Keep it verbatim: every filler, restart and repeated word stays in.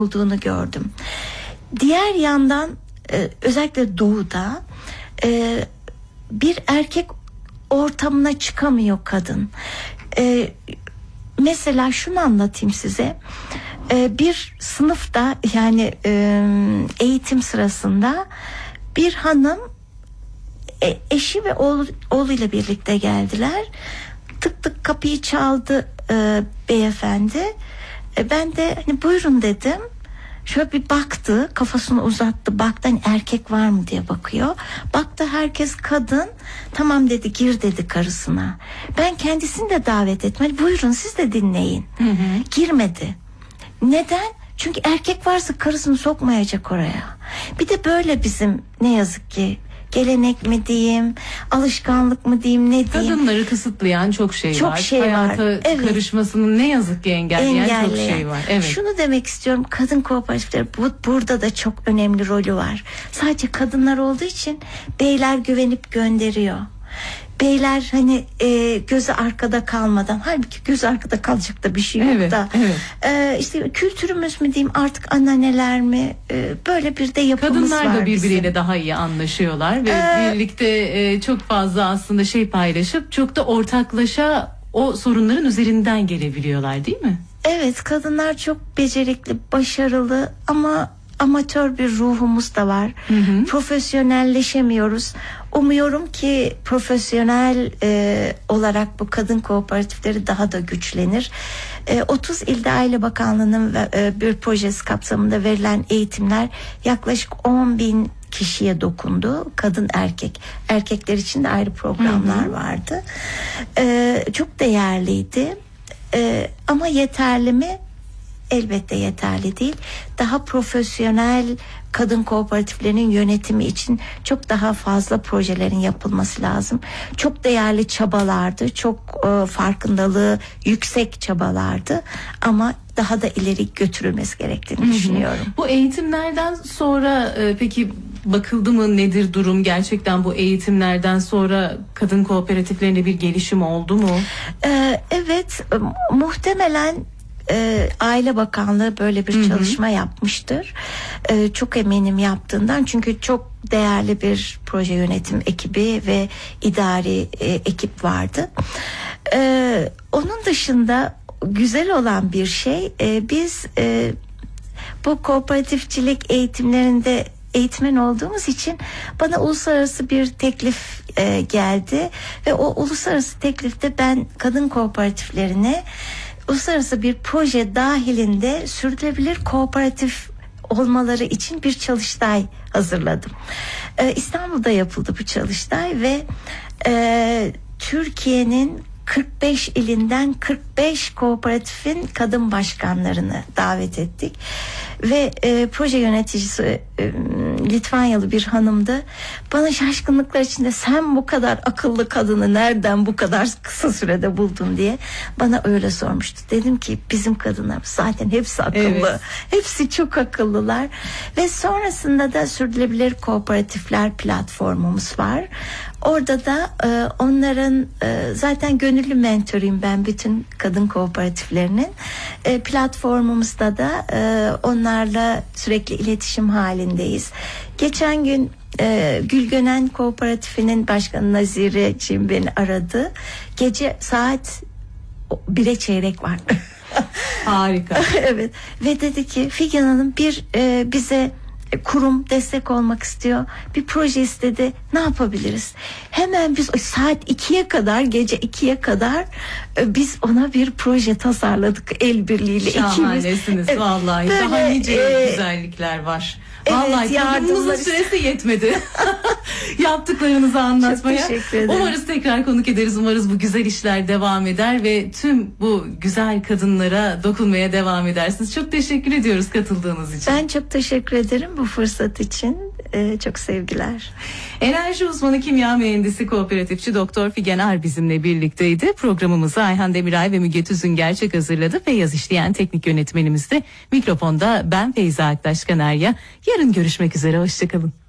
olduğunu gördüm. Diğer yandan e, özellikle doğuda e, bir erkek ortamına çıkamıyor kadın. E, mesela şunu anlatayım size. E, bir sınıfta, yani e, eğitim sırasında bir hanım e, eşi ve oğlu, oğluyla birlikte geldiler. Tık tık kapıyı çaldı e, beyefendi. E, ben de hani buyurun dedim. Şöyle bir baktı, kafasını uzattı, baktı hani erkek var mı diye bakıyor. Baktı herkes kadın. Tamam dedi, gir dedi karısına. Ben kendisini de davet ettim. Hadi buyurun siz de dinleyin. Hı hı. Girmedi. Neden? Çünkü erkek varsa karısını sokmayacak oraya. Bir de böyle bizim ne yazık ki gelenek mi diyeyim, alışkanlık mı diyeyim, ne diyeyim. Kadınları kısıtlayan çok şey çok var. Şey Hayata var. Evet. karışmasını ne yazık ki engelleyen, engelleyen çok şey var. Evet. Şunu demek istiyorum, kadın kooperatifleri bu, burada da çok önemli rolü var. Sadece kadınlar olduğu için beyler güvenip gönderiyor. Beyler hani e, gözü arkada kalmadan, halbuki gözü arkada kalacak da bir şey yok evet, da evet. E, işte kültürümüz mü diyeyim artık, anneanneler mi, e, böyle bir de yapımız Kadınlar var da birbiriyle bizim. daha iyi anlaşıyorlar ve ee, birlikte e, çok fazla aslında şey paylaşıp çok da ortaklaşa o sorunların üzerinden gelebiliyorlar, değil mi? Evet, kadınlar çok becerikli, başarılı ama amatör bir ruhumuz da var. Hı hı. Profesyonelleşemiyoruz. Umuyorum ki profesyonel e, olarak bu kadın kooperatifleri daha da güçlenir. E, otuz ilde Aile Bakanlığı'nın e, bir projesi kapsamında verilen eğitimler yaklaşık on bin kişiye dokundu. Kadın erkek. Erkekler için de ayrı programlar hı hı. vardı. E, çok değerliydi. E, ama yeterli mi? Elbette yeterli değil. Daha profesyonel kadın kooperatiflerinin yönetimi için çok daha fazla projelerin yapılması lazım. Çok değerli çabalardı. Çok e, farkındalığı yüksek çabalardı. Ama daha da ileri götürülmesi gerektiğini Hı-hı. düşünüyorum. Bu eğitimlerden sonra e, peki bakıldı mı, nedir durum? Gerçekten bu eğitimlerden sonra kadın kooperatiflerinde bir gelişim oldu mu? Ee, evet, muhtemelen e, Aile Bakanlığı böyle bir Hı-hı. çalışma yapmıştır. E, çok eminim yaptığından, çünkü çok değerli bir proje yönetim ekibi ve idari e, ekip vardı. E, onun dışında güzel olan bir şey, e, biz e, bu kooperatifçilik eğitimlerinde eğitmen olduğumuz için bana uluslararası bir teklif e, geldi ve o uluslararası teklifte ben kadın kooperatiflerine uluslararası bir proje dahilinde sürdürülebilir kooperatif olmaları için bir çalıştay hazırladım. E, İstanbul'da yapıldı bu çalıştay ve e, Türkiye'nin kırk beş ilinden kırk beş kooperatifin kadın başkanlarını davet ettik ve e, proje yöneticisi e, Litvanyalı bir hanımdı. Bana şaşkınlıklar içinde sen bu kadar akıllı kadını nereden bu kadar kısa sürede buldun diye bana öyle sormuştu. Dedim ki bizim kadınlarımız zaten hepsi akıllı. Evet. Hepsi çok akıllılar ve sonrasında da sürdürülebilir kooperatifler platformumuz var. Orada da e, onların e, zaten gönüllü mentoruyum ben bütün kadın kooperatiflerinin. E, platformumuzda da e, onlarla sürekli iletişim halindeyiz. Geçen gün e, Gülgönen Kooperatifinin başkanı Nazireciğim beni aradı. Gece saat bire çeyrek var. Harika. Evet, ve dedi ki Figen Hanım bir e, bize kurum destek olmak istiyor. Bir proje istedi. Ne yapabiliriz? Hemen biz saat ikiye kadar, gece ikiye kadar biz ona bir proje tasarladık el birliğiyle. Şahanesiniz ikimiz. Vallahi. Böyle, daha nice e, güzellikler var. Evet, vallahi yardımımızın süresi yetmedi. Yaptıklarınızı anlatmaya. Çok teşekkür ederim. Umarız tekrar konuk ederiz. Umarız bu güzel işler devam eder ve tüm bu güzel kadınlara dokunmaya devam edersiniz. Çok teşekkür ediyoruz katıldığınız için. Ben çok teşekkür ederim bu fırsat için. Ee, çok sevgiler. Enerji uzmanı, kimya mühendisi, kooperatifçi Doktor Figen Ar bizimle birlikteydi. Programımızı Ayhan Demiray ve Müge Tüzün Gerçek hazırladı ve yaz işleyen teknik yönetmenimiz de mikrofonda ben Feyza Aktaş Kanarya. Yarın görüşmek üzere, hoşçakalın.